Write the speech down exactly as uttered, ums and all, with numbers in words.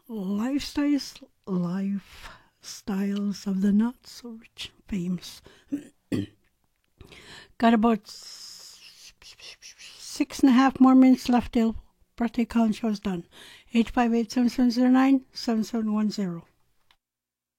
Lifestyles, lifestyles of the not so rich and famous. Got about six and a half more minutes left till birthday calling show's done. eight five eight, seven seven zero nine, seven seven one zero.